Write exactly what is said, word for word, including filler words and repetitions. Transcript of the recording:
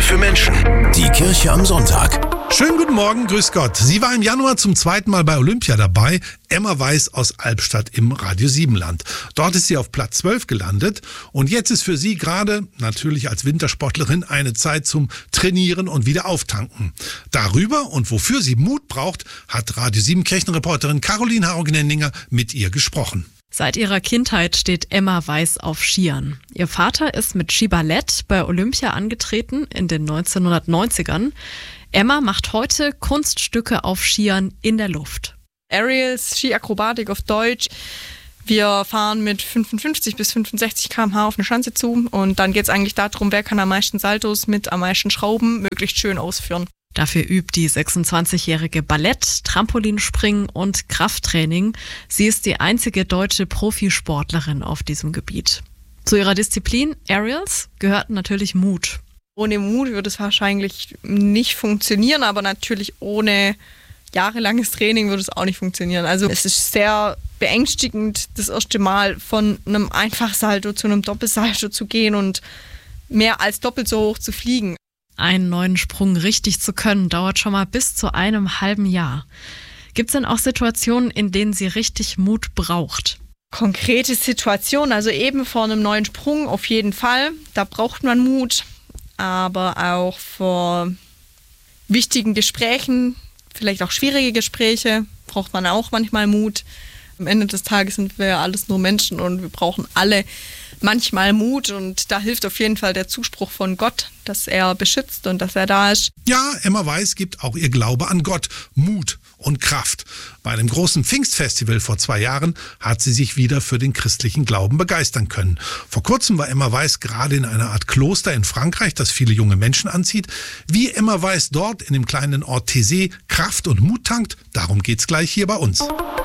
für Menschen. Die Kirche am Sonntag. Schönen guten Morgen, grüß Gott. Sie war im Januar zum zweiten Mal bei Olympia dabei. Emma Weiß aus Albstadt im Radio sieben Land. Dort ist sie auf Platz zwölf gelandet. Und jetzt ist für sie gerade, natürlich als Wintersportlerin, eine Zeit zum Trainieren und wieder auftanken. Darüber und wofür sie Mut braucht, hat Radio sieben Kirchenreporterin Caroline Harognendinger mit ihr gesprochen. Seit ihrer Kindheit steht Emma Weiß auf Skiern. Ihr Vater ist mit Skiballett bei Olympia angetreten in den neunzehnhundertneunzigern. Emma macht heute Kunststücke auf Skiern in der Luft. Aerials, Skiakrobatik auf Deutsch. Wir fahren mit fünfundfünfzig bis fünfundsechzig Kilometer pro Stunde auf eine Schanze zu und dann geht es eigentlich darum, wer kann am meisten Saltos mit am meisten Schrauben möglichst schön ausführen. Dafür übt die sechsundzwanzigjährige Ballett, Trampolinspringen und Krafttraining. Sie ist die einzige deutsche Profisportlerin auf diesem Gebiet. Zu ihrer Disziplin Aerials gehört natürlich Mut. Ohne Mut würde es wahrscheinlich nicht funktionieren, aber natürlich ohne jahrelanges Training würde es auch nicht funktionieren. Also es ist sehr beängstigend, das erste Mal von einem Einfachsalto zu einem Doppelsalto zu gehen und mehr als doppelt so hoch zu fliegen. Einen neuen Sprung richtig zu können, dauert schon mal bis zu einem halben Jahr. Gibt es denn auch Situationen, in denen sie richtig Mut braucht? Konkrete Situationen, also eben vor einem neuen Sprung auf jeden Fall. Da braucht man Mut. Aber auch vor wichtigen Gesprächen, vielleicht auch schwierige Gespräche, braucht man auch manchmal Mut. Am Ende des Tages sind wir ja alles nur Menschen und wir brauchen alle manchmal Mut und da hilft auf jeden Fall der Zuspruch von Gott, dass er beschützt und dass er da ist. Ja, Emma Weiß gibt auch ihr Glaube an Gott Mut und Kraft. Bei einem großen Pfingstfestival vor zwei Jahren hat sie sich wieder für den christlichen Glauben begeistern können. Vor kurzem war Emma Weiß gerade in einer Art Kloster in Frankreich, das viele junge Menschen anzieht. Wie Emma Weiß dort in dem kleinen Ort Thésée Kraft und Mut tankt, darum geht's gleich hier bei uns.